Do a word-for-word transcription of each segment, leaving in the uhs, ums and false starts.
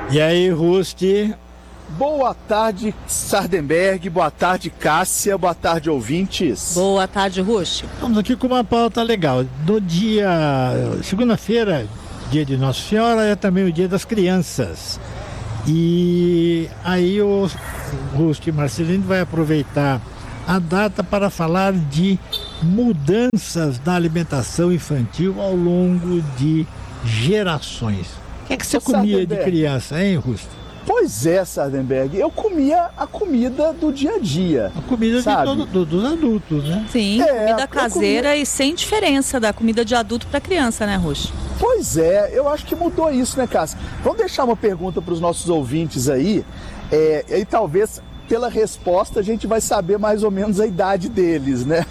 E aí, Rusti? Boa tarde, Sardenberg. Boa tarde, Cássia. Boa tarde, ouvintes. Boa tarde, Rusti. Estamos aqui com uma pauta legal. No dia... Segunda-feira, dia de Nossa Senhora, é também o dia das crianças. E aí o Rusti Marcelino vai aproveitar a data para falar de mudanças na alimentação infantil ao longo de gerações. O que é que você Ô, comia Sardenberg. de criança, hein, Rusti? Pois é, Sardenberg, eu comia a comida do dia a dia. A comida de todo, do, dos adultos, né? Sim, é, comida caseira comia... e sem diferença da comida de adulto para criança, né, Rusti? Pois é, eu acho que mudou isso, né, Cássia? Vamos deixar uma pergunta para os nossos ouvintes aí, é, e talvez pela resposta a gente vai saber mais ou menos a idade deles, né?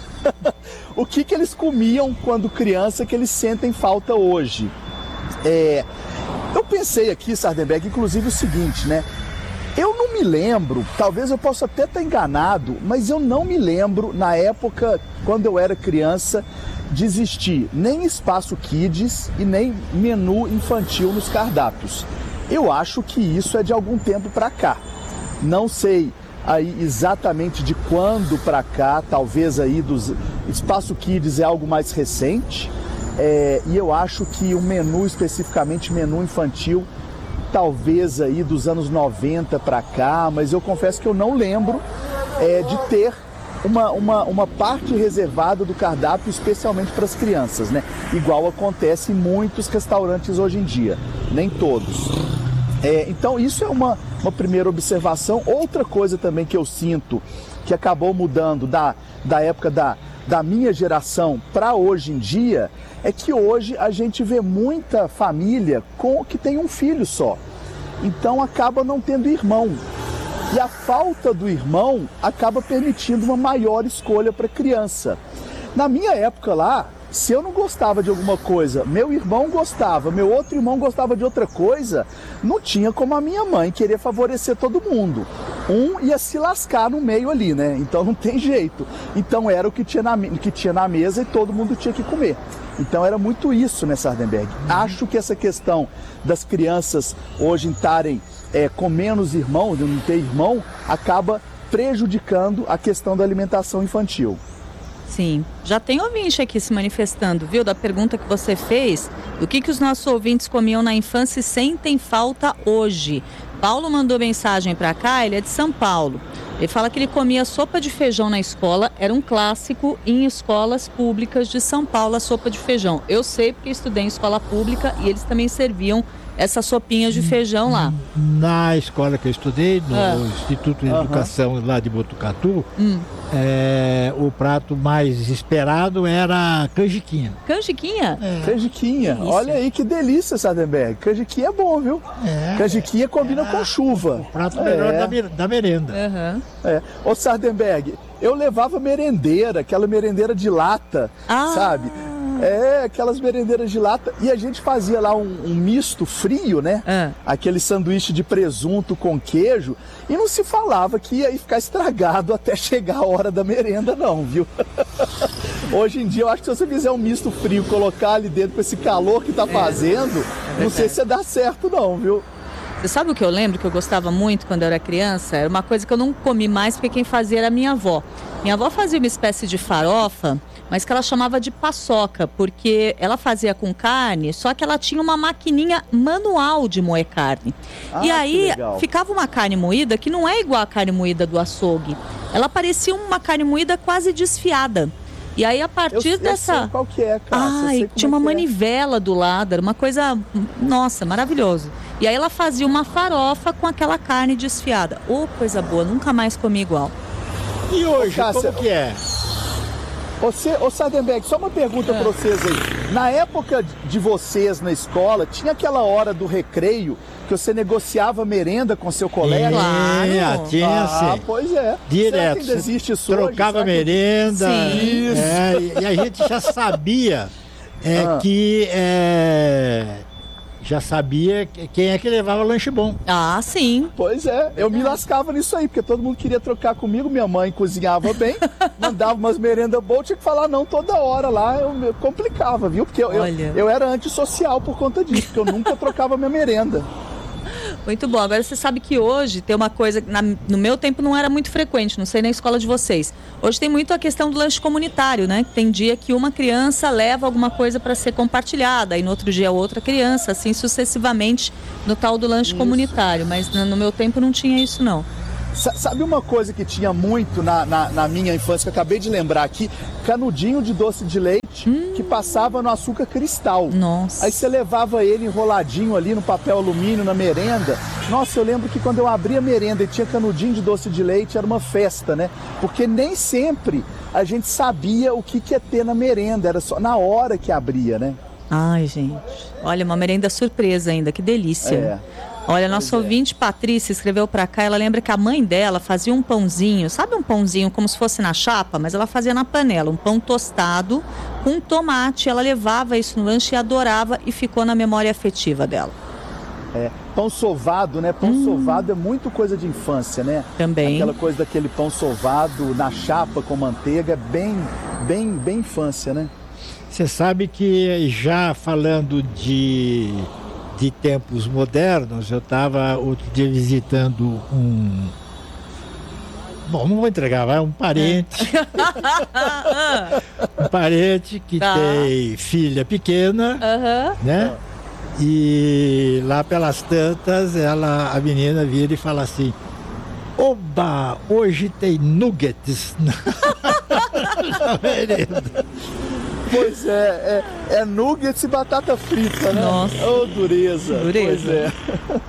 O que que eles comiam quando criança que eles sentem falta hoje? É... Eu pensei aqui, Sardenberg, inclusive o seguinte, né? Eu não me lembro, talvez eu possa até estar enganado, mas eu não me lembro, na época, quando eu era criança, de existir nem espaço kids e nem menu infantil nos cardápios. Eu acho que isso é de algum tempo para cá. Não sei aí exatamente de quando para cá, talvez aí dos... Espaço kids é algo mais recente. É, e eu acho que o menu, especificamente menu infantil, talvez aí dos anos noventa para cá, mas eu confesso que eu não lembro é, de ter uma, uma, uma parte reservada do cardápio especialmente para as crianças, né? Igual acontece em muitos restaurantes hoje em dia, nem todos. É, então isso é uma, uma primeira observação. Outra coisa também que eu sinto que acabou mudando da, da época da, da minha geração para hoje em dia é que hoje a gente vê muita família com, que tem um filho só. Então acaba não tendo irmão. E a falta do irmão acaba permitindo uma maior escolha para a criança. Na minha época lá, se eu não gostava de alguma coisa, meu irmão gostava, meu outro irmão gostava de outra coisa, não tinha como a minha mãe querer favorecer todo mundo. Um ia se lascar no meio ali, né? Então não tem jeito. Então era o que tinha na, que tinha na mesa e todo mundo tinha que comer. Então era muito isso, né, Sardenberg? Acho que essa questão das crianças hoje estarem é, com menos irmãos, de não ter irmão, acaba prejudicando a questão da alimentação infantil. Sim, já tem ouvinte aqui se manifestando, viu? Da pergunta que você fez, do que, que os nossos ouvintes comiam na infância e sentem falta hoje. Paulo mandou mensagem para cá, ele é de São Paulo. Ele fala que ele comia sopa de feijão na escola, era um clássico em escolas públicas de São Paulo, a sopa de feijão. Eu sei porque estudei em escola pública e eles também serviam essa sopinha de feijão lá. Na escola que eu estudei, no ah. Instituto de Educação uhum. lá de Botucatu, hum. é, o prato mais esperado era canjiquinha. Canjiquinha? É. Canjiquinha, delícia. Olha aí que delícia, Sardenberg. Canjiquinha é bom, viu? É. Canjiquinha combina é. com chuva. O prato melhor é. da, da merenda. Uhum. É. Ô Sardenberg, eu levava merendeira, aquela merendeira de lata, ah. sabe? É, aquelas merendeiras de lata. E a gente fazia lá um, um misto frio, né? Ah. Aquele sanduíche de presunto com queijo. E não se falava que ia ficar estragado até chegar a hora da merenda, não, viu? Hoje em dia, eu acho que se você fizer um misto frio, colocar ali dentro com esse calor que tá é. fazendo, é não sei se dá certo, não, viu? Você sabe o que eu lembro que eu gostava muito quando eu era criança? Era uma coisa que eu não comi mais porque quem fazia era a minha avó. Minha avó fazia uma espécie de farofa, mas que ela chamava de paçoca, porque ela fazia com carne, só que ela tinha uma maquininha manual de moer carne. Ah, e aí ficava uma carne moída que não é igual a carne moída do açougue. Ela parecia uma carne moída quase desfiada. E aí a partir eu, dessa... Eu sei qual que é, cara. Ai, tinha uma manivela do lado, era uma coisa, nossa, maravilhoso. E aí ela fazia uma farofa com aquela carne desfiada. Ô, oh, coisa boa, nunca mais comi igual. E hoje, Ô, como que é? Você, ô Sardenberg, só uma pergunta é. para vocês aí. Na época de vocês na escola, tinha aquela hora do recreio que você negociava merenda com seu colega? Claro. Tinha ah, assim. Pois é. Direto. Será que ainda existe isso Trocava hoje? merenda. Sim. Isso. É, e, e a gente já sabia é, ah. que... É, já sabia quem é que levava lanche bom. Ah, sim. Pois é, eu me lascava nisso aí, porque todo mundo queria trocar comigo, minha mãe cozinhava bem, mandava umas merendas boas, tinha que falar não toda hora lá, eu, eu complicava, viu? Porque eu, eu, eu era antissocial por conta disso, porque eu nunca trocava minha merenda. Muito bom. Agora você sabe que hoje tem uma coisa, na, no meu tempo não era muito frequente, não sei na escola de vocês. Hoje tem muito a questão do lanche comunitário, né? Tem dia que uma criança leva alguma coisa para ser compartilhada, e no outro dia outra criança, assim sucessivamente no tal do lanche isso. comunitário. Mas no, no meu tempo não tinha isso, não. Sabe uma coisa que tinha muito na, na, na minha infância, que eu acabei de lembrar aqui? Canudinho de doce de leite hum. que passava no açúcar cristal. Nossa. Aí você levava ele enroladinho ali no papel alumínio, na merenda. Nossa, eu lembro que quando eu abria a merenda e tinha canudinho de doce de leite, era uma festa, né? Porque nem sempre a gente sabia o que, que ia ter na merenda, era só na hora que abria, né? Ai, gente. Olha, uma merenda surpresa ainda, que delícia. É. Olha, nossa pois ouvinte é. Patrícia escreveu pra cá, ela lembra que a mãe dela fazia um pãozinho, sabe um pãozinho como se fosse na chapa, mas ela fazia na panela, um pão tostado com tomate, ela levava isso no lanche e adorava e ficou na memória afetiva dela. É, pão sovado, né? Pão hum. sovado é muito coisa de infância, né? Também. Aquela coisa daquele pão sovado na chapa com manteiga, é bem, bem, bem infância, né? Você sabe que já falando de... de tempos modernos, eu estava outro dia visitando um... Bom, não vou entregar, vai, um parente. um parente que tá. tem filha pequena, uhum. né? E lá pelas tantas, ela, a menina vira e fala assim: oba, hoje tem nuggets na merenda. Pois é, é, é nuggets e batata frita, né? Nossa. Ô, oh, dureza. Dureza. Pois é.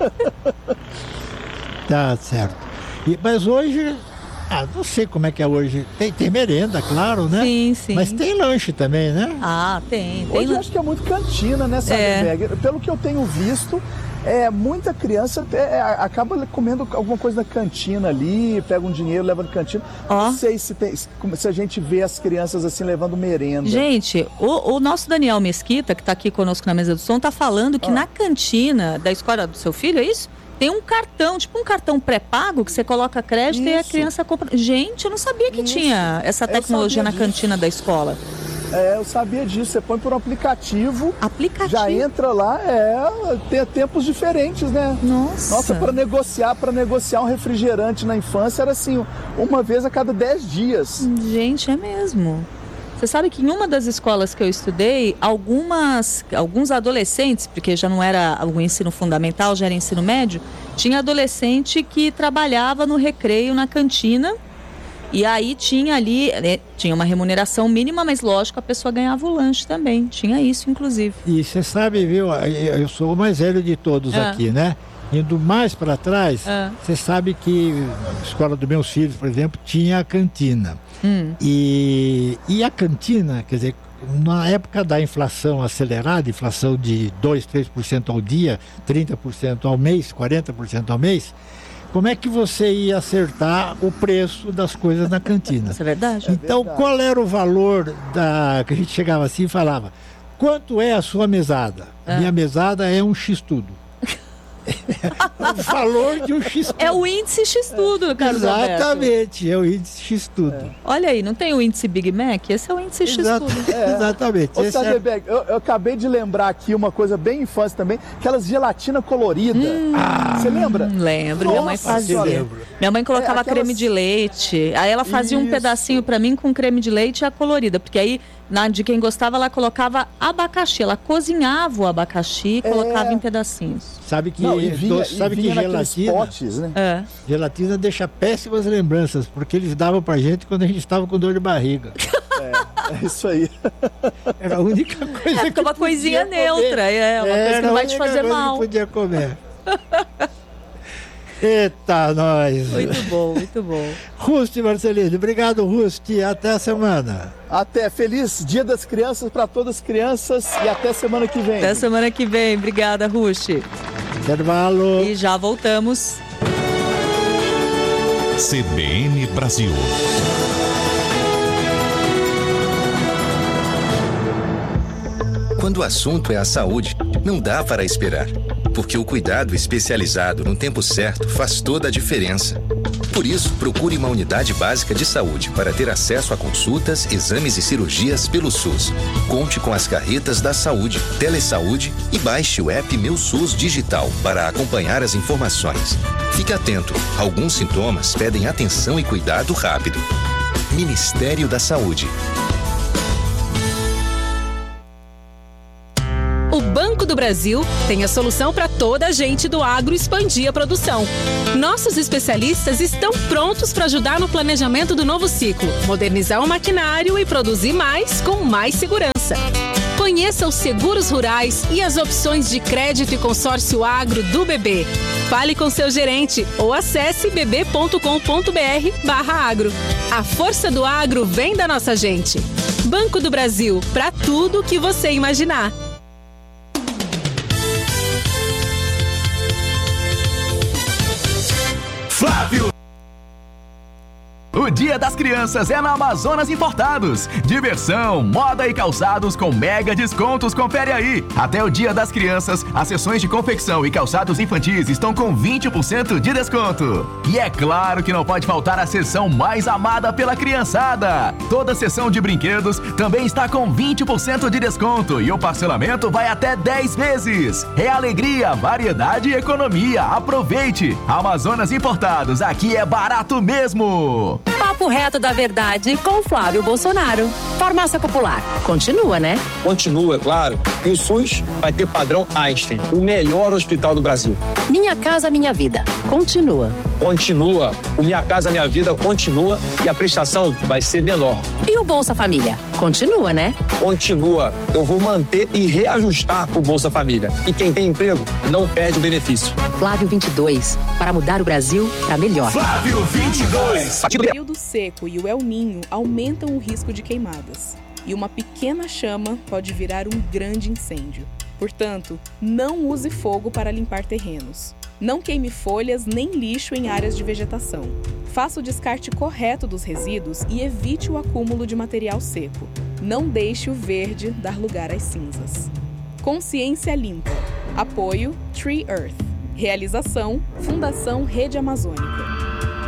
Tá certo. E, mas hoje, ah, não sei como é que é hoje. Tem, tem merenda, claro, né? Sim, sim. Mas tem lanche também, né? Ah, tem. tem hoje eu acho que é muito cantina, né, Sagenberg? É. Pelo que eu tenho visto, é, muita criança é, acaba comendo alguma coisa na cantina ali, pega um dinheiro, leva na cantina. Oh. Não sei se, tem, se a gente vê as crianças assim levando merenda. Gente, o, o nosso Daniel Mesquita, que está aqui conosco na mesa do som, está falando que ah. na cantina da escola do seu filho, é isso? Tem um cartão, tipo um cartão pré-pago que você coloca crédito isso. e a criança compra. Gente, eu não sabia que isso. tinha essa tecnologia na disso. cantina da escola. É, eu sabia disso. Você põe por um aplicativo. Aplicativo? Já entra lá, é, tem tempos diferentes, né? Nossa. Nossa, para negociar, para negociar um refrigerante na infância era assim, uma vez a cada dez dias. Gente, é mesmo. Você sabe que em uma das escolas que eu estudei, algumas, alguns adolescentes, porque já não era o ensino fundamental, já era ensino médio, tinha adolescente que trabalhava no recreio, na cantina. E aí tinha ali, né, tinha uma remuneração mínima, mas lógico, a pessoa ganhava o lanche também. Tinha isso, inclusive. E você sabe, viu, eu sou o mais velho de todos ah. aqui, né? Indo mais para trás, você ah. sabe que a escola dos meus filhos, por exemplo, tinha a cantina. Hum. E, e a cantina, quer dizer, na época da inflação acelerada, inflação de dois, três por cento ao dia, trinta por cento ao mês, quarenta por cento ao mês, como é que você ia acertar o preço das coisas na cantina? Isso é verdade. Então, é verdade. Qual era o valor da... que a gente chegava assim e falava, quanto é a sua mesada? Ah. Minha mesada é um X-tudo. O valor de um X-tudo. É o índice X-tudo, Carlos Alberto. Exatamente, é o índice X-tudo. É. Olha aí, não tem o índice Big Mac? Esse é o índice X-tudo. É. Exatamente. Ô, Sagenberg, é... eu, eu acabei de lembrar aqui uma coisa bem infância também, aquelas gelatina colorida. Hum, ah, você lembra? Lembro, Nossa, minha mãe fazia. Minha mãe colocava é, aquelas... creme de leite, aí ela fazia Isso. um pedacinho pra mim com creme de leite e a colorida, porque aí, na, de quem gostava, ela colocava abacaxi, ela cozinhava o abacaxi e colocava é... em pedacinhos. Sabe que, Não, e vinha, doce, sabe e vinha que gelatina, potes, né? é. gelatina deixa péssimas lembranças, porque eles davam pra gente quando a gente estava com dor de barriga. É, é isso aí. Era a única coisa é, que uma coisinha comer. neutra, é uma Era coisa que não vai te fazer mal. Que podia comer. Eita, nós! Muito bom, muito bom. Rusti Marcelino, obrigado, Rusti. Até a semana. Até. Feliz Dia das Crianças para todas as crianças e até semana que vem. Até semana que vem. Obrigada, Rusti. Intervalo. E já voltamos. C B N Brasil. Quando o assunto é a saúde, não dá para esperar. porque o cuidado especializado no tempo certo faz toda a diferença. Por isso, procure uma unidade básica de saúde para ter acesso a consultas, exames e cirurgias pelo SUS. Conte com as carretas da saúde, Telesaúde e baixe o app Meu SUS Digital para acompanhar as informações. Fique atento, alguns sintomas pedem atenção e cuidado rápido. Ministério da Saúde. O Banco do Brasil tem a solução para toda a gente do agro expandir a produção. Nossos especialistas estão prontos para ajudar no planejamento do novo ciclo, modernizar o maquinário e produzir mais com mais segurança. Conheça os seguros rurais e as opções de crédito e consórcio agro do B B. Fale com seu gerente ou acesse b b ponto com ponto b r barra agro. A força do agro vem da nossa gente. Banco do Brasil, para tudo que você imaginar. Flávio! O Dia das Crianças é na Amazonas Importados. Diversão, moda e calçados com mega descontos. Confere aí. Até o Dia das Crianças, as seções de confecção e calçados infantis estão com vinte por cento de desconto. E é claro que não pode faltar a seção mais amada pela criançada. Toda seção de brinquedos também está com vinte por cento de desconto e o parcelamento vai até dez vezes. É alegria, variedade e economia. Aproveite. Amazonas Importados, aqui é barato mesmo. Papo reto da verdade com Flávio Bolsonaro. Farmácia Popular. Continua, né? Continua, é claro. E o SUS vai ter padrão Einstein, o melhor hospital do Brasil. Minha Casa Minha Vida. Continua. Continua. O Minha Casa Minha Vida continua e a prestação vai ser menor. E o Bolsa Família? Continua, né? Continua. Eu vou manter e reajustar o Bolsa Família. E quem tem emprego não perde o benefício. Flávio vinte e dois. Para mudar o Brasil para melhor. Flávio vinte e dois. O período seco e o El Niño aumentam o risco de queimadas. E uma pequena chama pode virar um grande incêndio. Portanto, não use fogo para limpar terrenos. Não queime folhas nem lixo em áreas de vegetação. Faça o descarte correto dos resíduos e evite o acúmulo de material seco. Não deixe o verde dar lugar às cinzas. Consciência Limpa. Apoio Tree Earth. Realização Fundação Rede Amazônica.